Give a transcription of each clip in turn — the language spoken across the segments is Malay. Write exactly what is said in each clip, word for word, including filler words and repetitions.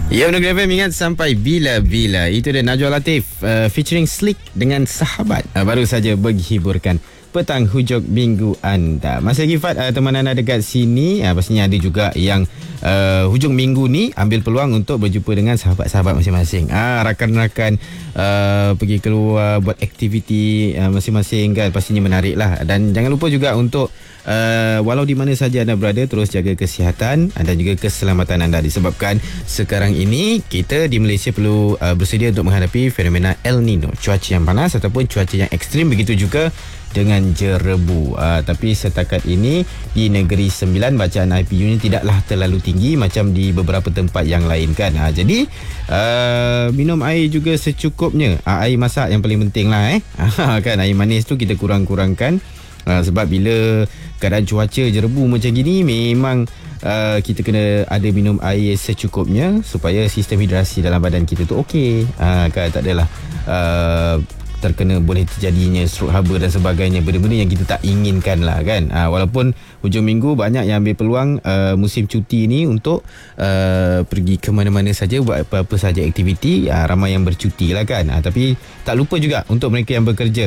Ya, Negeri F M, ingat sampai bila-bila. Itu dia Najwa Latif uh, featuring Slick dengan Sahabat. Uh, baru saja menghiburkan petang hujung minggu anda. Masih lagi Fat, uh, teman anda dekat sini. Uh, pastinya ada juga yang uh, hujung minggu ni ambil peluang untuk berjumpa dengan sahabat-sahabat masing-masing. Uh, rakan-rakan uh, pergi keluar buat aktiviti uh, masing-masing kan. Pastinya menarik lah. Dan jangan lupa juga untuk Uh, walau di mana saja anda berada, terus jaga kesihatan dan juga keselamatan anda, disebabkan sekarang ini kita di Malaysia perlu uh, bersedia untuk menghadapi fenomena El Nino, cuaca yang panas ataupun cuaca yang ekstrim, begitu juga dengan jerebu. Uh, tapi setakat ini di Negeri Sembilan, bacaan I P U ni tidaklah terlalu tinggi macam di beberapa tempat yang lain kan. Uh, jadi uh, minum air juga secukupnya. Uh, air masak yang paling penting lah eh. kan air manis tu kita kurang-kurangkan. Uh, sebab bila keadaan cuaca jerebu macam gini, memang uh, kita kena ada minum air secukupnya supaya sistem hidrasi dalam badan kita tu okey. Uh, kan tak adalah uh, terkena boleh terjadinya stroke haba dan sebagainya, benda-benda yang kita tak inginkan lah kan. Uh, walaupun hujung minggu banyak yang ambil peluang uh, musim cuti ni untuk uh, pergi ke mana-mana saja, buat apa-apa saja aktiviti. Uh, ramai yang bercuti lah kan. Uh, tapi tak lupa juga untuk mereka yang bekerja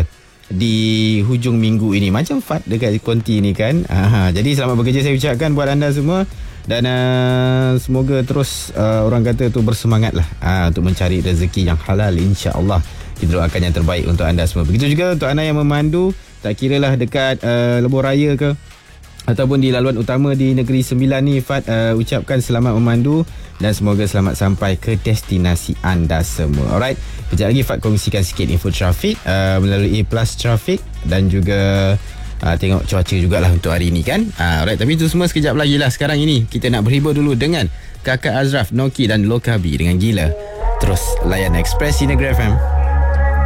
di hujung minggu ini, macam Fat dekat konti ni kan. Aha, jadi selamat bekerja saya ucapkan buat anda semua. Dan uh, semoga terus uh, orang kata tu bersemangat lah uh, untuk mencari rezeki yang halal, insya-Allah. Kita doakan yang terbaik untuk anda semua. Begitu juga untuk anda yang memandu, tak kira lah dekat uh, Lebuh Raya ke ataupun di laluan utama di Negeri Sembilan ni, Fat uh, ucapkan selamat memandu dan semoga selamat sampai ke destinasi anda semua. Alright, kejap lagi Fat kongsikan sikit info trafik uh, melalui Plus Traffic dan juga uh, tengok cuaca jugalah untuk hari ini kan. uh, Alright, tapi itu semua sekejap lagi lah. Sekarang ini kita nak berhibur dulu dengan Kakak Azraf, Noki dan Lokabi dengan Gila. Terus layan Express di Negeri F M.